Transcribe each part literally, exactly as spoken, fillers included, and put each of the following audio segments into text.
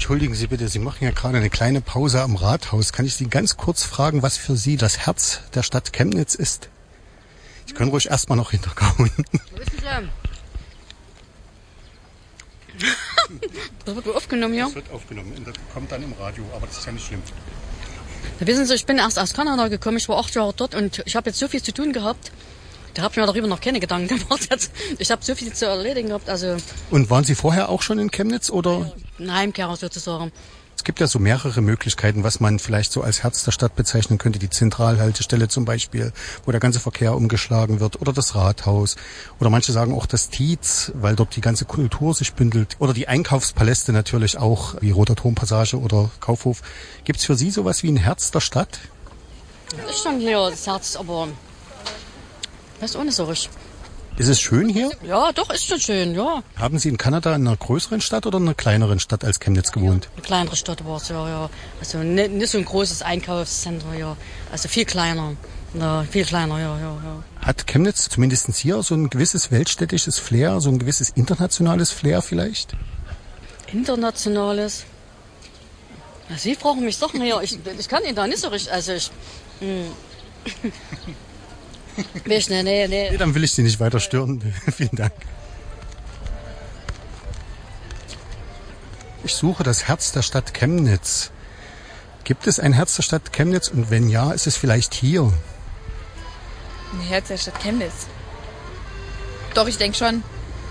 Entschuldigen Sie bitte, Sie machen ja gerade eine kleine Pause am Rathaus. Kann ich Sie ganz kurz fragen, was für Sie das Herz der Stadt Chemnitz ist? Sie können ruhig erstmal noch hinterkauen. Wo ist denn das wird aufgenommen, ja? Das wird aufgenommen und das kommt dann im Radio, aber das ist ja nicht schlimm. Da wissen Sie, ich bin erst aus Kanada gekommen, ich war acht Jahre dort und ich habe jetzt so viel zu tun gehabt. Da habe ich mir darüber noch keine Gedanken gemacht. Ich habe so viel zu erledigen gehabt. Also und waren Sie vorher auch schon in Chemnitz oder? Ein Heimkehrer sozusagen. Es gibt ja so mehrere Möglichkeiten, was man vielleicht so als Herz der Stadt bezeichnen könnte. Die Zentralhaltestelle zum Beispiel, wo der ganze Verkehr umgeschlagen wird. Oder das Rathaus. Oder manche sagen auch das Tietz, weil dort die ganze Kultur sich bündelt. Oder die Einkaufspaläste natürlich auch, wie Roter Turmpassage oder Kaufhof. Gibt's für Sie sowas wie ein Herz der Stadt? Das ist schon ja, das Herz, aber das ist auch nicht so richtig. Ist es schön hier? Ja, doch, ist schon schön, ja. Haben Sie in Kanada in einer größeren Stadt oder in einer kleineren Stadt als Chemnitz gewohnt? Eine kleinere Stadt war es, ja, ja. Also nicht, nicht so ein großes Einkaufszentrum, ja. Also viel kleiner. Ja, viel kleiner, ja, ja, ja. Hat Chemnitz zumindest hier so ein gewisses weltstädtisches Flair, so ein gewisses internationales Flair vielleicht? Internationales? Ja, Sie fragen mich Sachen her. Ich, ich kann Ihnen da nicht so richtig, also ich... Hm. Nee, nee, nee. Nee, dann will ich Sie nicht weiter stören. Vielen Dank. Ich suche das Herz der Stadt Chemnitz. Gibt es ein Herz der Stadt Chemnitz? Und wenn ja, ist es vielleicht hier? Ein Herz der Stadt Chemnitz? Doch, ich denke schon.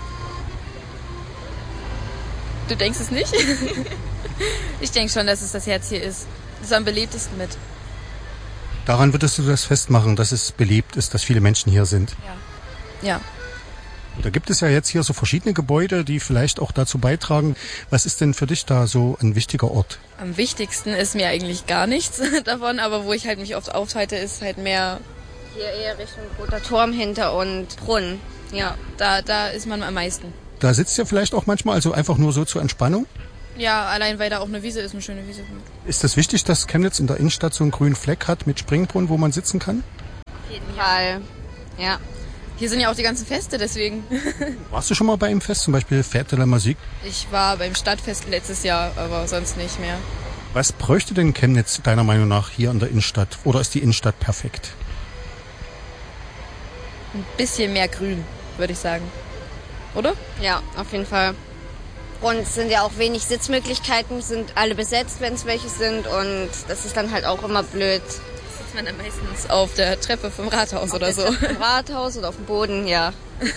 Du denkst es nicht? Ich denke schon, dass es das Herz hier ist. Das ist am beliebtesten mit. Daran würdest du das festmachen, dass es beliebt ist, dass viele Menschen hier sind? Ja. Ja. Da gibt es ja jetzt hier so verschiedene Gebäude, die vielleicht auch dazu beitragen. Was ist denn für dich da so ein wichtiger Ort? Am wichtigsten ist mir eigentlich gar nichts davon, aber wo ich halt mich oft aufhalte, ist halt mehr... Hier eher Richtung Roter Turm hinter und Brunnen. Ja, da, da ist man am meisten. Da sitzt ihr vielleicht auch manchmal, also einfach nur so zur Entspannung? Ja, allein weil da auch eine Wiese ist, eine schöne Wiese. Ist das wichtig, dass Chemnitz in der Innenstadt so einen grünen Fleck hat mit Springbrunnen, wo man sitzen kann? Auf jeden Fall, ja. Hier sind ja auch die ganzen Feste, deswegen. Warst du schon mal bei einem Fest, zum Beispiel Fête de la Musique? Ich war beim Stadtfest letztes Jahr, aber sonst nicht mehr. Was bräuchte denn Chemnitz deiner Meinung nach hier in der Innenstadt? Oder ist die Innenstadt perfekt? Ein bisschen mehr Grün, würde ich sagen. Oder? Ja, auf jeden Fall. Und es sind ja auch wenig Sitzmöglichkeiten, sind alle besetzt, wenn es welche sind. Und das ist dann halt auch immer blöd. Sitzt man dann meistens auf der Treppe vom Rathaus auf oder der so. Treppe vom Rathaus oder auf dem Boden, ja.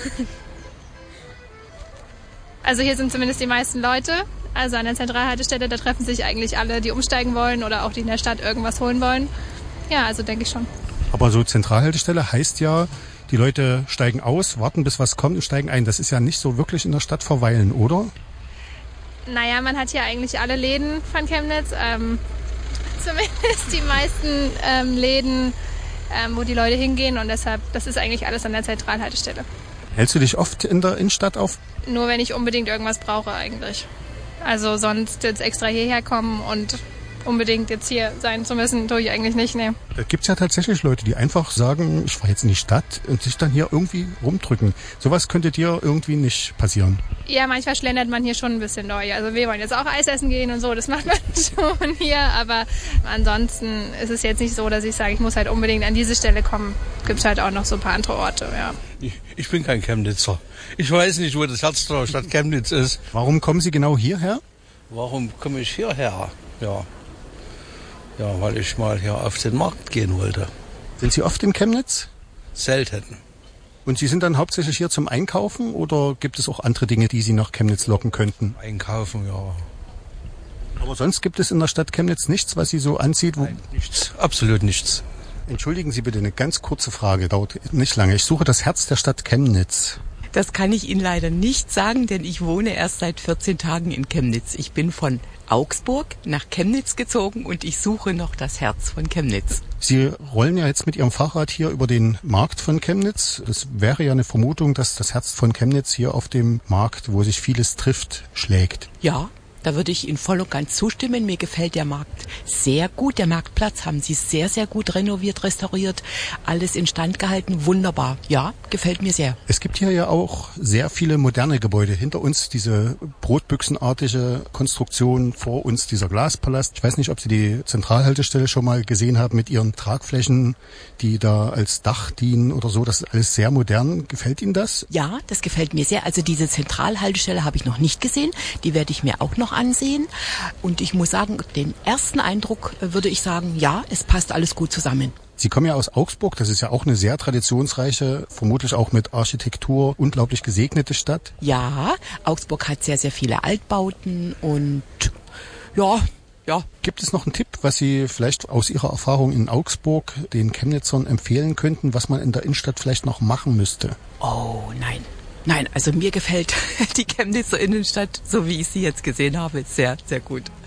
Also hier sind zumindest die meisten Leute. Also an der Zentralhaltestelle, da treffen sich eigentlich alle, die umsteigen wollen oder auch die in der Stadt irgendwas holen wollen. Ja, also denke ich schon. Aber so Zentralhaltestelle heißt ja, die Leute steigen aus, warten bis was kommt und steigen ein. Das ist ja nicht so wirklich in der Stadt verweilen, oder? Naja, man hat hier eigentlich alle Läden von Chemnitz. Ähm, zumindest die meisten ähm, Läden, ähm, wo die Leute hingehen. Und deshalb, das ist eigentlich alles an der Zentralhaltestelle. Hältst du dich oft in der Innenstadt auf? Nur wenn ich unbedingt irgendwas brauche eigentlich. Also sonst jetzt extra hierher kommen und unbedingt jetzt hier sein zu müssen, tue ich eigentlich nicht, ne. Da gibt's ja tatsächlich Leute, die einfach sagen, ich fahre jetzt in die Stadt und sich dann hier irgendwie rumdrücken. Sowas könnte dir irgendwie nicht passieren. Ja, manchmal schlendert man hier schon ein bisschen neu. Also wir wollen jetzt auch Eis essen gehen und so, das macht man schon hier. Aber ansonsten ist es jetzt nicht so, dass ich sage, ich muss halt unbedingt an diese Stelle kommen. Gibt halt auch noch so ein paar andere Orte, ja. Ich, ich bin kein Chemnitzer. Ich weiß nicht, wo das Herz der Stadt Chemnitz ist. Warum kommen Sie genau hierher? Warum komme ich hierher? Ja. Ja, weil ich mal hier auf den Markt gehen wollte. Sind Sie oft in Chemnitz? Selten. Und Sie sind dann hauptsächlich hier zum Einkaufen oder gibt es auch andere Dinge, die Sie nach Chemnitz locken könnten? Einkaufen, ja. Aber sonst gibt es in der Stadt Chemnitz nichts, was Sie so anzieht? Wo Nein, nichts. Absolut nichts. Entschuldigen Sie bitte, eine ganz kurze Frage, dauert nicht lange. Ich suche das Herz der Stadt Chemnitz. Das kann ich Ihnen leider nicht sagen, denn ich wohne erst seit vierzehn Tagen in Chemnitz. Ich bin von Augsburg nach Chemnitz gezogen und ich suche noch das Herz von Chemnitz. Sie rollen ja jetzt mit Ihrem Fahrrad hier über den Markt von Chemnitz. Das wäre ja eine Vermutung, dass das Herz von Chemnitz hier auf dem Markt, wo sich vieles trifft, schlägt. Ja, Da würde ich Ihnen voll und ganz zustimmen. Mir gefällt der Markt sehr gut. Der Marktplatz haben Sie sehr, sehr gut renoviert, restauriert, alles instand gehalten. Wunderbar. Ja, gefällt mir sehr. Es gibt hier ja auch sehr viele moderne Gebäude. Hinter uns diese brotbüchsenartige Konstruktion, vor uns dieser Glaspalast. Ich weiß nicht, ob Sie die Zentralhaltestelle schon mal gesehen haben mit ihren Tragflächen, die da als Dach dienen oder so. Das ist alles sehr modern. Gefällt Ihnen das? Ja, das gefällt mir sehr. Also diese Zentralhaltestelle habe ich noch nicht gesehen. Die werde ich mir auch noch ansehen. Und ich muss sagen, den ersten Eindruck würde ich sagen, ja, es passt alles gut zusammen. Sie kommen ja aus Augsburg, das ist ja auch eine sehr traditionsreiche, vermutlich auch mit Architektur unglaublich gesegnete Stadt. Ja, Augsburg hat sehr, sehr viele Altbauten und ja, ja. Gibt es noch einen Tipp, was Sie vielleicht aus Ihrer Erfahrung in Augsburg den Chemnitzern empfehlen könnten, was man in der Innenstadt vielleicht noch machen müsste? Oh, nein. Nein, also mir gefällt die Chemnitzer Innenstadt, so wie ich sie jetzt gesehen habe, sehr, sehr gut.